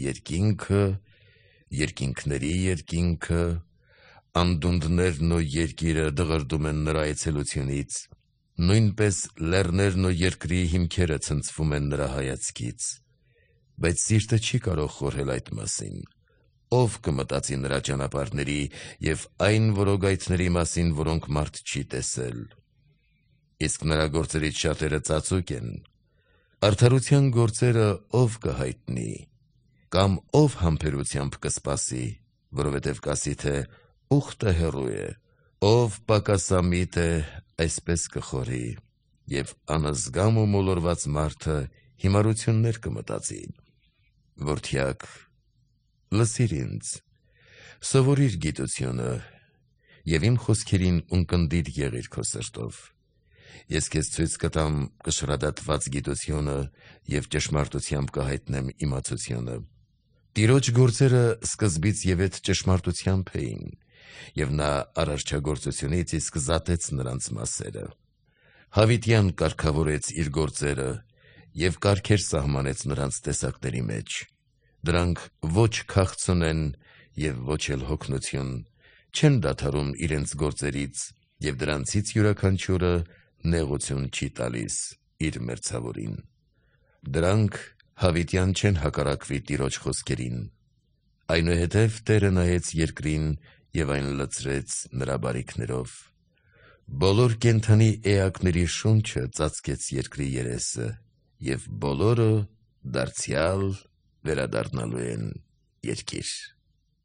երկինքը, երկինքների երկինքը, անդունդներն ու երկիրը դղրդում են նրա այցելությունից, նույնպես լեռներն ու երկրի հիմքերը ցնցվում են նրա հայացքից, բայց սիրտը չի կարող խորհել այդ մասին, ով կմտածի նրա ճանապարհների և այն որոգայթների մասին, որոնք մարդ չի տեսել, իսկ նրա գործերից շատերը ծածուկ են, արդարության գործերը ով կհայտնի, կամ ով համբերությամբ կսպասի, որովհետև կասի, թե ուխտը հեռու է, ով պակասամիտ է, այսպես կխորի, և անզգամ ու մոլորված մարդը հիմարություններ կմտածի, որդյակ, լսիր ինձ, սովորիր գիտությունը և իմ խոսքերին ունկնդիր եղիր քո սրտով, ես քեզ ցույց կտամ կշռադատված գիտությունը և ճշմարտությամբ կհայտնեմ իմացությունը, Տիրոջ գործերը սկզբից ևեթ ճշմարտությամբ էին, և նա արարչագործությունից իսկ զատեց նրանց մասերը, Հավիտյան կարգավորեց իր գործերը և կարգեր սահմանեց նրանց տեսակների մեջ, դրանք ոչ քաղցուն են և ոչ էլ հոգնություն, չեն դադարում իրենց գործերից և դրանցից յուրաքանչյուրը նեղություն չի տալիս իր մերձավորին, դրանք հավիտյան չեն հակառակվի Տիրոջ խոսքերին, այնուհետև Տերը նայեց երկրին և այն լցրեց նրա բարիքներով, բոլոր կենդանի էակների շունչը ծածկեց երկրի երեսը և բոլորը դարձյալ վերադառնալու են երկիր։